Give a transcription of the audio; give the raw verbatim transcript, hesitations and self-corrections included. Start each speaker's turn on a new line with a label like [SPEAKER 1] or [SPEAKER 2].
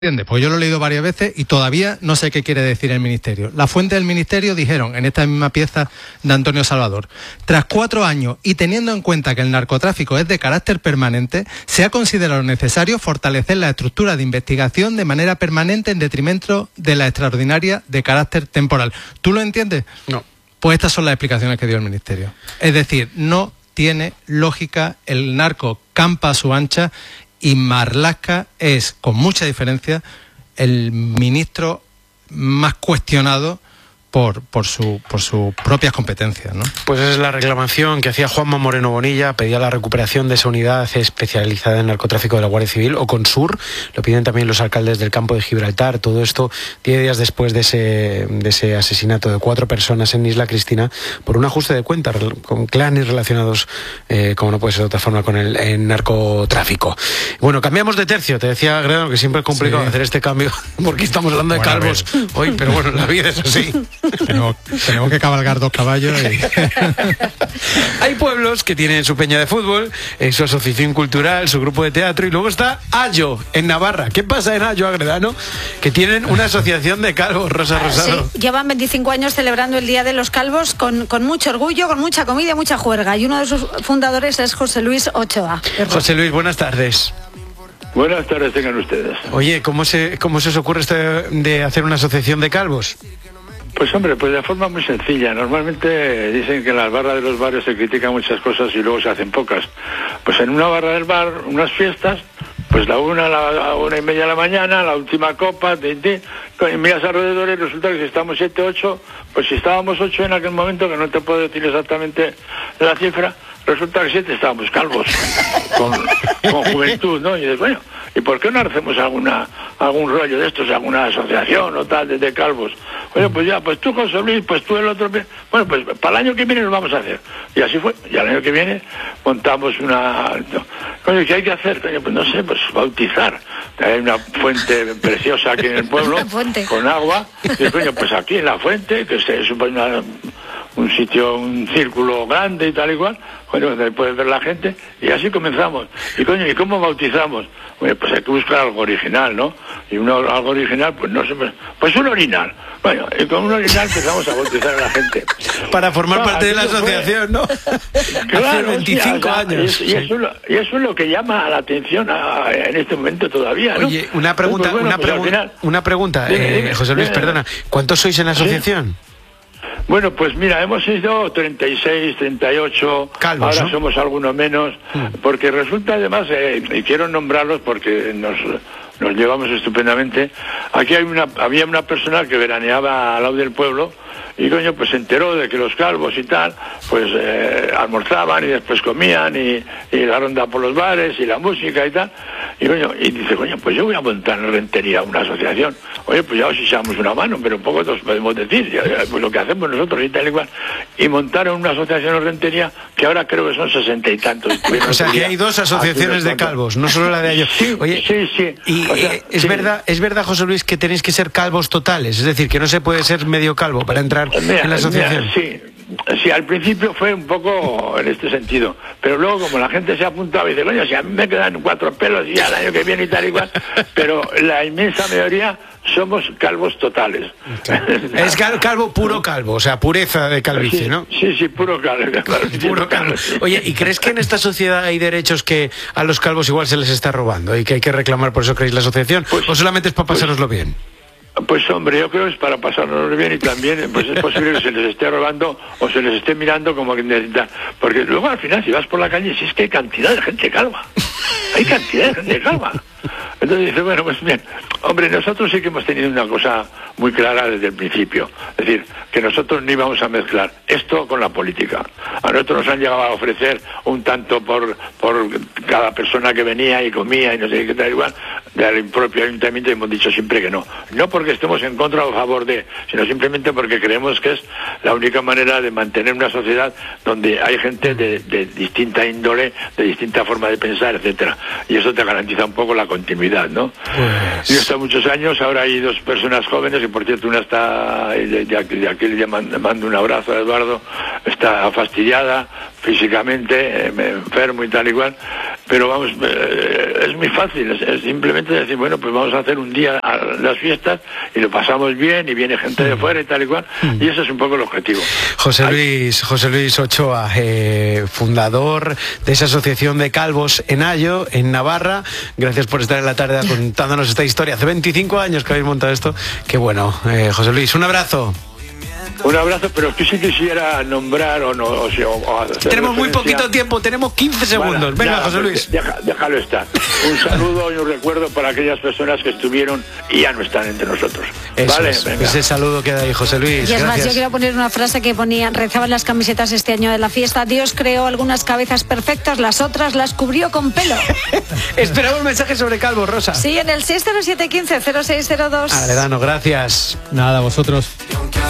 [SPEAKER 1] ¿Entiendes? Pues yo lo he leído varias veces y todavía no sé qué quiere decir el Ministerio. La fuente del Ministerio dijeron en esta misma pieza de Antonio Salvador: tras cuatro años y teniendo en cuenta que el narcotráfico es de carácter permanente, se ha considerado necesario fortalecer la estructura de investigación de manera permanente en detrimento de la extraordinaria de carácter temporal. ¿Tú lo entiendes?
[SPEAKER 2] No.
[SPEAKER 1] Pues estas son las explicaciones que dio el Ministerio. Es decir, no tiene lógica, el narco campa a su ancha. Y Marlaska es, con mucha diferencia, el ministro más cuestionado por, por, su, por sus propias competencias, ¿no?
[SPEAKER 2] Pues esa es la reclamación que hacía Juanma Moreno Bonilla. Pedía la recuperación de esa unidad especializada en narcotráfico de la Guardia Civil, o Consur. Lo piden también los alcaldes del campo de Gibraltar. Todo esto diez días después de ese, de ese asesinato de cuatro personas en Isla Cristina por un ajuste de cuentas con clanes relacionados, eh, como no puede ser de otra forma, con el, el narcotráfico. Bueno, cambiamos de tercio. Te decía, Gredo, que siempre es complicado sí. hacer este cambio porque estamos hablando de bueno, calvos hoy, pero bueno, la vida es así.
[SPEAKER 1] Tenemos, tenemos que cabalgar dos caballos y...
[SPEAKER 2] Hay pueblos que tienen su peña de fútbol, eh, su asociación cultural, su grupo de teatro, y luego está Ayo, en Navarra. ¿Qué pasa en Ayo, Agredano? Que tienen una asociación de calvos, Rosa Rosado.
[SPEAKER 3] Sí, llevan veinticinco años celebrando el Día de los Calvos con, con mucho orgullo, con mucha comida y mucha juerga. Y uno de sus fundadores es José Luis Ochoa.
[SPEAKER 2] José Luis, buenas tardes.
[SPEAKER 4] Buenas tardes tengan ustedes.
[SPEAKER 2] Oye, ¿cómo se, cómo se os ocurre esto de hacer una asociación de calvos?
[SPEAKER 4] Pues hombre, pues de forma muy sencilla. Normalmente dicen que en las barras de los barrios se critican muchas cosas y luego se hacen pocas. Pues en una barra del bar, unas fiestas, pues la una, la una y media de la mañana, la última copa, de, de, y miras alrededor y resulta que si estamos siete, ocho, pues si estábamos ocho en aquel momento, que no te puedo decir exactamente la cifra, resulta que siete estábamos calvos, con, con juventud, ¿no? Y dices, bueno, ¿y por qué no hacemos alguna algún rollo de estos, alguna asociación o tal de, de calvos? Oye, pues ya, pues tú, José Luis, pues tú el otro... Bueno, pues para el año que viene lo vamos a hacer. Y así fue. Y al año que viene montamos una... Coño, ¿qué hay que hacer? Coño, pues no sé, pues bautizar. Hay una fuente preciosa aquí en el pueblo, con agua. Y coño, pues aquí en la fuente, que es una... un sitio, un círculo grande y tal y cual, bueno, donde puede ver la gente, y así comenzamos. Y coño, ¿y cómo bautizamos? Bueno, pues hay que buscar algo original, ¿no? Y uno, algo original, pues no se me... Pues un orinal. Bueno, y con un orinal empezamos a bautizar a la gente.
[SPEAKER 2] Para formar ah, parte de la asociación, fue... ¿no?
[SPEAKER 4] Claro,
[SPEAKER 2] hace veinticinco
[SPEAKER 4] o sea,
[SPEAKER 2] años.
[SPEAKER 4] Y, y, eso, y eso es lo que llama la atención a, en este momento todavía, ¿no?
[SPEAKER 2] Oye, una pregunta, pues, bueno, una, pues, pregu final... una pregunta, dime, eh, dime, José Luis, dime, perdona. ¿Cuántos sois en la asociación?
[SPEAKER 4] ¿Sí? Bueno, pues mira, hemos sido treinta y seis, treinta y ocho,
[SPEAKER 2] Calvos,
[SPEAKER 4] ahora
[SPEAKER 2] ¿no?
[SPEAKER 4] somos algunos menos, porque resulta además, eh, y quiero nombrarlos porque nos, nos llevamos estupendamente, aquí hay una, había una persona que veraneaba al lado del pueblo, y coño, pues se enteró de que los calvos y tal, pues eh, almorzaban y después comían, y, y la ronda por los bares, y la música y tal, y coño, y dice, coño, pues yo voy a montar en Rentería una asociación. Oye, pues ya os echamos una mano, pero poco nos podemos decir, ya, ya, pues lo que hacemos nosotros y tal y cual. Y montaron una asociación en Rentería que ahora creo que son sesenta y tantos.
[SPEAKER 2] O sea, que hay dos asociaciones de calvos, no solo la de ellos.
[SPEAKER 4] Sí,
[SPEAKER 2] Oye,
[SPEAKER 4] sí, sí.
[SPEAKER 2] Y o sea, es, sí. Verdad, es verdad, José Luis, que tenéis que ser calvos totales, es decir, que no se puede ser medio calvo para entrar
[SPEAKER 4] mira,
[SPEAKER 2] en la asociación.
[SPEAKER 4] Mira, sí. Sí, al principio fue un poco en este sentido, pero luego como la gente se apuntaba y dice, coño, si a mí me quedan cuatro pelos y ya el año que viene y tal y cual, pero la inmensa mayoría somos calvos totales.
[SPEAKER 2] Okay. Es cal calvo puro calvo, o sea, pureza de calvicie,
[SPEAKER 4] sí,
[SPEAKER 2] ¿no?
[SPEAKER 4] Sí, sí, puro calvo.
[SPEAKER 2] Puro calvo. Oye, ¿y crees que en esta sociedad hay derechos que a los calvos igual se les está robando y que hay que reclamar, por eso creéis la asociación? Pues, ¿o solamente es para pasároslo pues, bien?
[SPEAKER 4] Pues hombre, yo creo que es para pasárnoslo bien y también pues es posible que se les esté robando o se les esté mirando como que necesitan. Porque luego al final si vas por la calle, si es que hay cantidad de gente calva. Hay cantidad de gente calva. Entonces dice, bueno, pues bien, hombre, nosotros sí que hemos tenido una cosa muy clara desde el principio. Es decir, que nosotros no íbamos a mezclar esto con la política. A nosotros nos han llegado a ofrecer un tanto por, por cada persona que venía y comía y no sé qué tal igual, del propio ayuntamiento, y hemos dicho siempre que no. No porque estemos en contra o a favor de, sino simplemente porque creemos que es la única manera de mantener una sociedad donde hay gente de, de distinta índole, de distinta forma de pensar, etcétera. Y eso te garantiza un poco la continuidad, ¿no? Pues... Yo he estado muchos años, ahora hay dos personas jóvenes, y por cierto una está, de, de aquí, de aquí le mando un abrazo a Eduardo, está fastidiada físicamente, eh, enfermo y tal igual, pero vamos, eh, es muy fácil, es, es simplemente decir, bueno, pues vamos a hacer un día a las fiestas y lo pasamos bien y viene gente de fuera y tal y cual, y eso es un poco el objetivo.
[SPEAKER 2] José Luis, José Luis Ochoa, eh, fundador de esa asociación de calvos en Ayo, en Navarra, gracias por estar en la tarde contándonos esta historia. Hace veinticinco años que habéis montado esto, qué bueno. eh, José Luis, un abrazo.
[SPEAKER 4] Un abrazo, pero que sí quisiera nombrar o no. O, o, o
[SPEAKER 2] tenemos muy poquito tiempo, tenemos quince segundos. Venga, ya, José Luis.
[SPEAKER 4] Deja, déjalo estar. Un saludo y un recuerdo para aquellas personas que estuvieron y ya no están entre nosotros.
[SPEAKER 2] Eso
[SPEAKER 4] vale,
[SPEAKER 2] es,
[SPEAKER 4] venga.
[SPEAKER 2] Ese saludo queda ahí, José Luis.
[SPEAKER 3] Y es
[SPEAKER 2] gracias.
[SPEAKER 3] más, yo quiero poner una frase que ponía, rezaban las camisetas este año de la fiesta: Dios creó algunas cabezas perfectas, las otras las cubrió con pelo.
[SPEAKER 2] Esperamos un mensaje sobre calvos, Rosa.
[SPEAKER 3] Sí, en el seis cero siete uno cinco cero seis cero dos.
[SPEAKER 2] Aledano, gracias.
[SPEAKER 1] Nada, vosotros.